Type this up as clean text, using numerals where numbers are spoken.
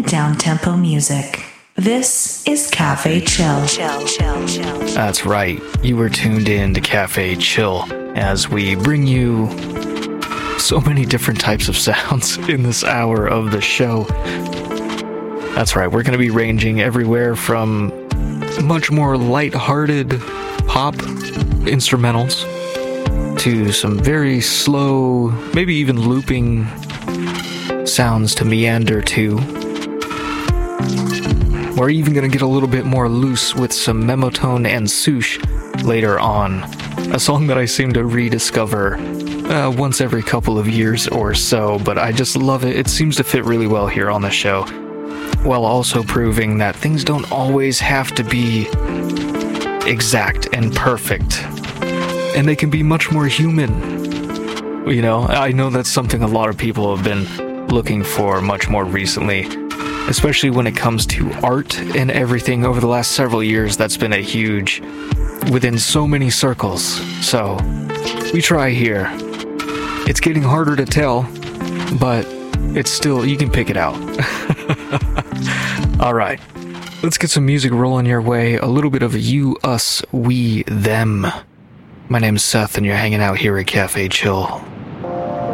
down-tempo music. This is Cafe Chill. That's right. You were tuned in to Cafe Chill as we bring you so many different types of sounds in this hour of the show. That's right. We're going to be ranging everywhere from much more light-hearted pop instrumentals to some very slow, maybe even looping sounds to meander to. We're even going to get a little bit more loose with some Memotone and Sush later on. A song that I seem to rediscover once every couple of years or so, but I just love it. It seems to fit really well here on the show, while also proving that things don't always have to be exact and perfect. And they can be much more human. You know, I know that's something a lot of people have been looking for much more recently, especially when it comes to art and everything over the last several years. That's been a huge within so many circles. So we try here. It's getting harder to tell, but it's still, you can pick it out. All right, let's get some music rolling your way. A little bit of you, us, we, them. My name's Seth, and you're hanging out here at Cafe Chill.